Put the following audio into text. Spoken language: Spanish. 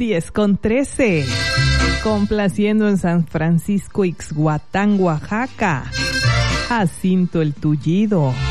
10:13. Complaciendo en San Francisco Ixhuatán, Oaxaca. Jacinto el Tullido.